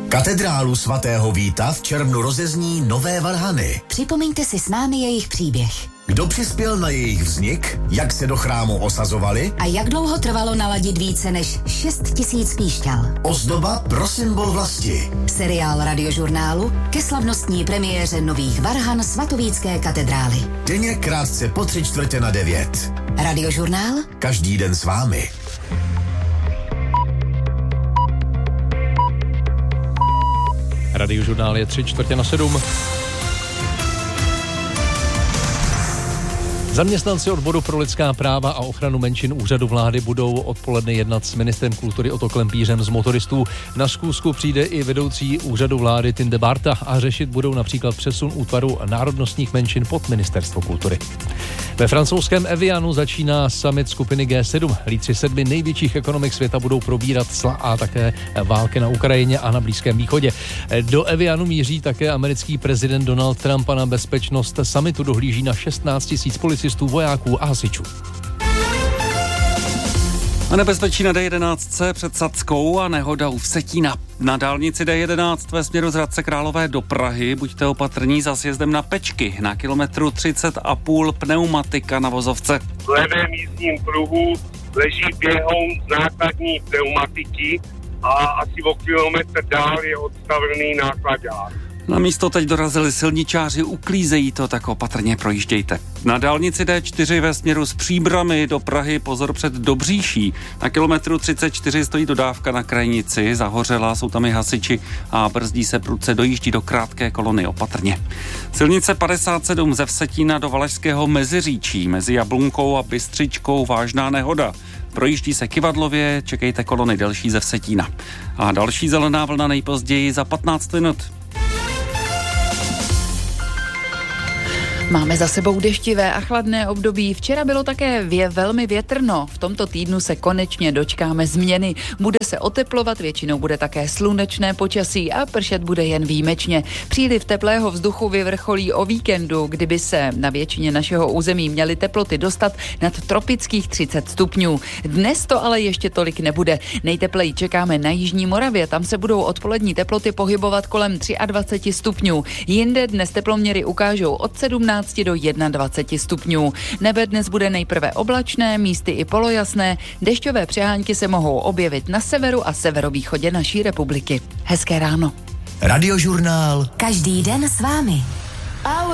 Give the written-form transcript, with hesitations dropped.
Katedrálu svatého Víta v červnu rozezní nové varhany. Připomeňte si s námi jejich příběh. Kdo přispěl na jejich vznik, jak se do chrámu osazovali a jak dlouho trvalo naladit více než 6 000 píšťal. Ozdoba pro symbol vlasti. Seriál Radiožurnálu ke slavnostní premiéře nových varhan Svatovítské katedrály. Denně krátce po 8:45. Radiožurnál. Každý den s vámi. Radiožurnál je 6:45. Zaměstnanci odboru pro lidská práva a ochranu menšin úřadu vlády budou odpoledne jednat s ministrem kultury Otto Klempířem z motoristů. Na schůzku přijde i vedoucí úřadu vlády Tinde Barta a řešit budou například přesun útvaru národnostních menšin pod ministerstvo kultury. Ve francouzském Evianu začíná summit skupiny G7. Lídři 7 největších ekonomik světa budou probírat cla a také války na Ukrajině a na Blízkém východě. Do Evianu míří také americký prezident Donald Trump a na bezpečnost summitu dohlíží na 16 000 policistů, vojáků a hasičů. A nebezpečí na D11 před Sackou a nehoda u Vsetína. Na dálnici D11 ve směru z Hradce Králové do Prahy buďte opatrní za sjezdem na Pečky. Na kilometru 30,5 pneumatika na vozovce. V levém jízdním pruhu leží běhoun z nákladní pneumatiky a asi o kilometr dál je odstavený nákladák. Na místo teď dorazili silničáři, uklízejí to, tak opatrně projíždějte. Na dálnici D4 ve směru z Příbrami do Prahy pozor před Dobříší. Na kilometru 34 stojí dodávka na krajnici, zahořela, jsou tam i hasiči a brzdí se prudce, dojíždí do krátké kolony, opatrně. Silnice 57 ze Vsetína do Valašského Meziříčí, mezi Jablunkou a Bystřičkou vážná nehoda. Projíždí se Kyvadlově, čekejte kolony delší ze Vsetína. A další zelená vlna nejpozději za 15 minut. Máme za sebou deštivé a chladné období. Včera bylo také velmi větrno. V tomto týdnu se konečně dočkáme změny. Bude se oteplovat, většinou bude také slunečné počasí a pršet bude jen výjimečně. Příliv teplého vzduchu vyvrcholí o víkendu, kdyby se na většině našeho území měly teploty dostat nad tropických 30 stupňů. Dnes to ale ještě tolik nebude. Nejtepleji čekáme na jižní Moravě. Tam se budou odpolední teploty pohybovat kolem 23 stupňů. Jinde dnes teploměry ukážou od 17 do 21 stupňů. Nebe dnes bude nejprve oblačné, místy i polojasné. Dešťové přehánky se mohou objevit na severu a severovýchodě naší republiky. Hezké ráno. Radiožurnál. Každý den s vámi.